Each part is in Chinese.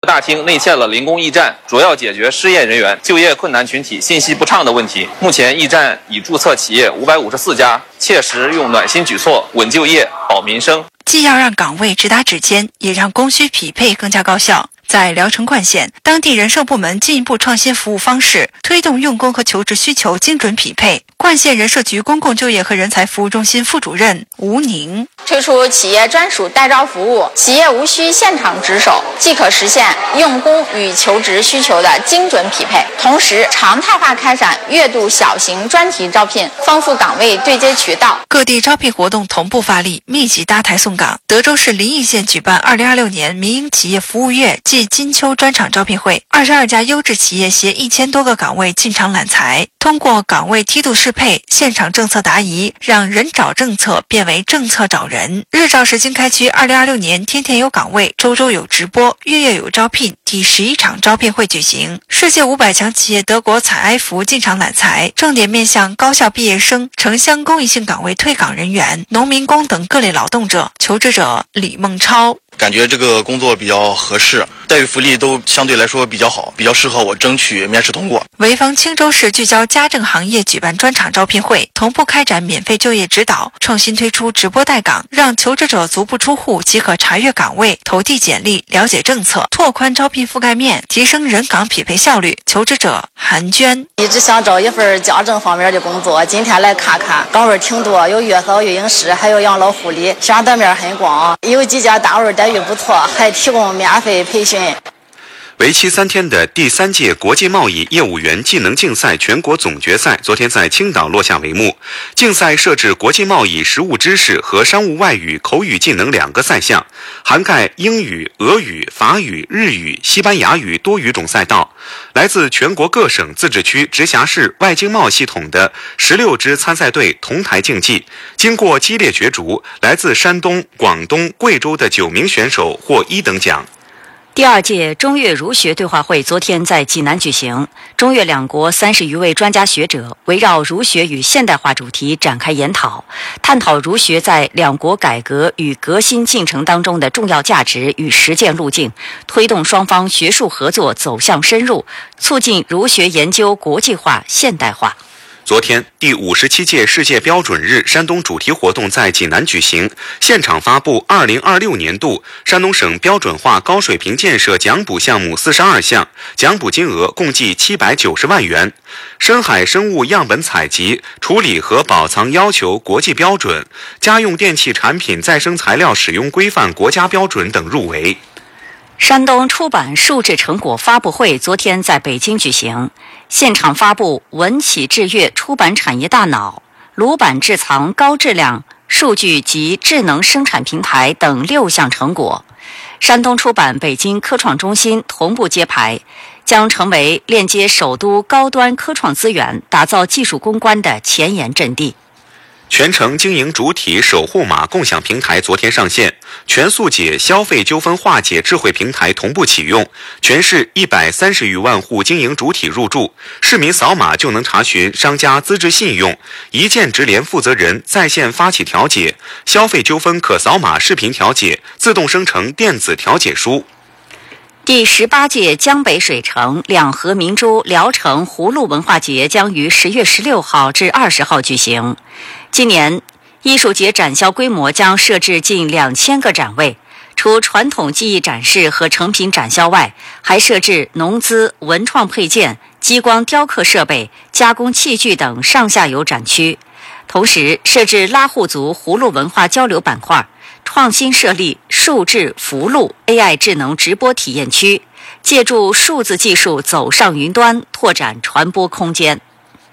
大厅内建了零工驿站，主要解决失业人员、就业困难群体信息不畅的问题。目前驿站已注册企业554家，切实用暖心举措稳就业、保民生。 既要让岗位直达指尖，也让供需匹配更加高效。在聊城冠县，当地人社部门进一步创新服务方式，推动用工和求职需求精准匹配。冠县人社局公共就业和人才服务中心副主任吴宁推出企业专属代招服务，企业无需现场值守，既可实现用工与求职需求的精准匹配，同时常态化开展月度小型专题招聘，丰富岗位对接渠道。 各地招聘活动同步发力，密集搭台送岗。德州市临沂县举办2026年民营企业服务月暨金秋专场招聘会，22家优质企业携1000多个岗位进场揽才。通过岗位梯度适配、现场政策答疑，让人找政策变为政策找人。日照市经开区2026年天天有岗位，周周有直播，月月有招聘第11场招聘会举行。世界500强企业德国采埃孚进场揽才，重点面向高校毕业生、城乡公益性岗位退岗人员、农民工等各类劳动者。求职者李梦超。 感觉这个工作比较合适，待遇福利都相对来说比较好，比较适合我，争取面试通过。 潍坊青州市聚焦家政行业举办专场招聘会，同步开展免费就业指导，创新推出直播带岗，让求职者足不出户即可查阅岗位、投递简历、了解政策，拓宽招聘覆盖面，提升人岗匹配效率。求职者韩娟一直想找一份家政方面的工作，今天来看看，岗位挺多，有月嫂、育婴师，还有养老护理，选择面很广，有几家单位待遇不错，还提供免费培训。 为期3天的第3届国际贸易业务员技能竞赛全国总决赛昨天在青岛落下帷幕。竞赛设置国际贸易实务知识和商务外语口语技能2个赛项，涵盖英语、俄语、法语、日语、西班牙语多语种赛道。来自全国各省、自治区、直辖市外经贸系统的16支参赛队同台竞技，经过激烈角逐，来自山东、广东、贵州的9名选手获1等奖。 第2届中越儒学对话会昨天在济南举行，中越两国30余位专家学者围绕儒学与现代化主题展开研讨，探讨儒学在两国改革与革新进程当中的重要价值与实践路径，推动双方学术合作走向深入，促进儒学研究国际化、现代化。 昨天，第57届世界标准日山东主题活动在济南举行，现场发布2026年度山东省标准化高水平建设奖补项目42项，奖补金额共计790万元。深海生物样本采集、处理和保藏要求国际标准，家用电器产品再生材料使用规范国家标准等入围。 山东出版数字成果发布会昨天在北京举行，现场发布文企智跃出版产业大脑、鲁版智藏高质量数据及智能生产平台等6项成果。山东出版北京科创中心同步揭牌，将成为链接首都高端科创资源、打造技术攻关的前沿阵地。 全程经营主体守护码共享平台昨天上线，全速解消费纠纷化解智慧平台同步启用，全市130余万户经营主体入驻，市民扫码就能查询商家资质信用，一键直连负责人在线发起调解，消费纠纷可扫码视频调解，自动生成电子调解书。 第18届江北水城两河明珠聊城葫芦文化节将于10月16号至20号举行。今年艺术节展销规模将设置近2000个展位，除传统技艺展示和成品展销外，还设置农资、文创配件、激光雕刻设备、加工器具等上下游展区，同时设置拉祜族葫芦文化交流板块，创新设立数字福禄 AI 智能直播体验区，借助数字技术走上云端，拓展传播空间。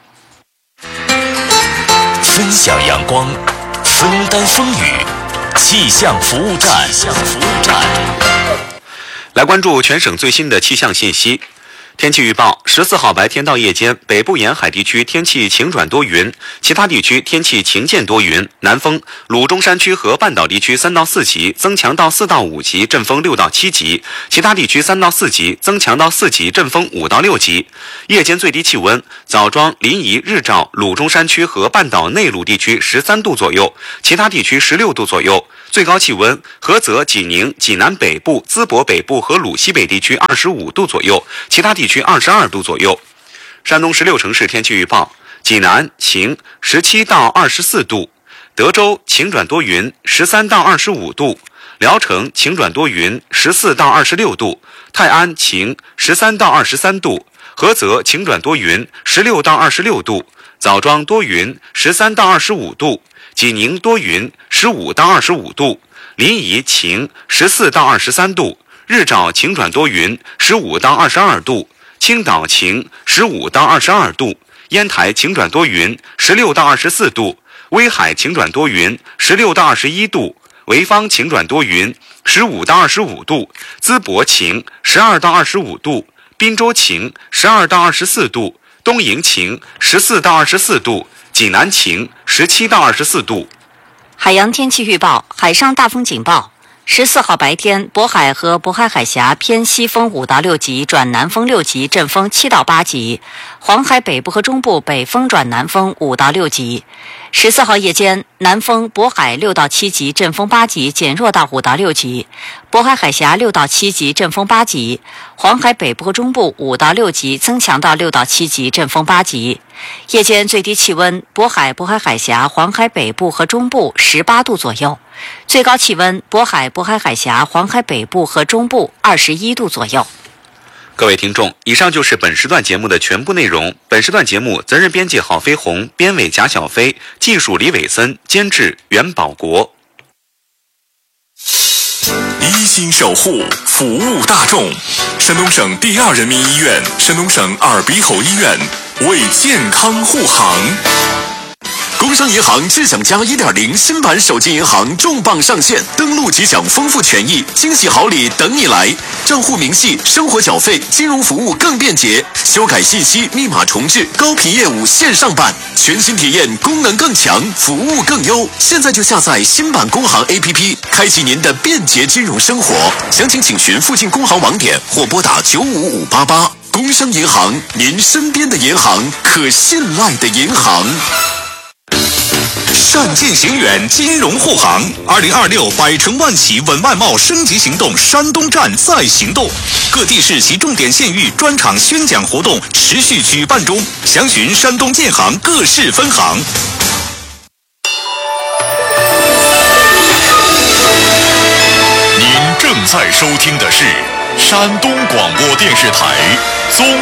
分享阳光，分担风雨，气象服务站。来关注全省最新的气象信息。 天气预报：14号白天到夜间，北部沿海地区天气晴转多云，其他地区天气晴间多云，南风，鲁中山区和半岛地区3到4级，增强到4到5级，阵风6到7级；其他地区3到4级，增强到4级，阵风5到6级。夜间最低气温：枣庄、临沂、日照、鲁中山区和半岛内陆地区13度左右，其他地区16度左右。最高气温：菏泽、济宁、济南北部、淄博北部和鲁西北地区25度左右，其他地区22度左右。山东16城市天气预报：济南晴，17到24度；德州晴转多云，13到25度；聊城晴转多云，14到26度；泰安晴，13到23度；菏泽晴转多云，16到26度；枣庄多云，13到25度；济宁多云，15到25度；临沂晴，14到23度；日照晴转多云，15到22度；青岛晴，15到22度；烟台晴转多云，16到24度；威海晴转多云，16到21度；潍坊晴转多云，15到25度；淄博晴，12到25度；滨州晴，12到24度；东营晴，14到24度；济南晴，17到24度。 海洋天气预报：海上大风警报。14号白天，渤海和渤海海峡偏西风5到6级转南风6级，阵风7到8级；黄海北部和中部北风转南风5到6级。14号夜间，南风渤海6到7级，阵风8级，减弱到5到6级；渤海海峡6到7级，阵风8级；黄海北部和中部5到6级，增强到6到7级，阵风8级。夜间最低气温：渤海、渤海海峡、黄海北部和中部18度左右；最高气温：渤海、渤海海峡、黄海北部和中部21度左右。 各位听众，以上就是本时段节目的全部内容。本时段节目责任编辑郝飞鸿，编委贾小飞，技术李伟森，监制袁保国。 一心守护，服务大众。山东省第2人民医院、山东省耳鼻喉医院为健康护航。工商银行智享家 1.0 新版手机银行重磅上线，登录即享丰富权益，惊喜好礼等你来！账户明细、生活缴费、金融服务更便捷，修改信息、密码重置、高频业务线上办，全新体验，功能更强，服务更优。现在就下载新版工行 APP， 开启您的便捷金融生活。详情请询附近工行网点或拨打95588。工商银行，您身边的银行，可信赖的银行。善尽行远，金融护航。2026百城万企稳外贸升级行动山东站再行动，各地市及重点县域专场宣讲活动持续举办中，详询山东建行各市分行。您正在收听的是山东广播电视台综